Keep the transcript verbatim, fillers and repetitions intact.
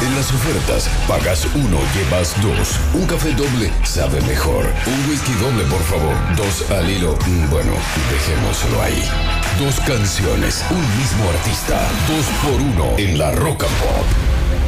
En las ofertas, pagas uno, llevas dos. Un café doble sabe mejor. Un whisky doble, por favor. Dos al hilo. Bueno, dejémoslo ahí. Dos canciones, un mismo artista. Dos por uno en la Rock and Pop.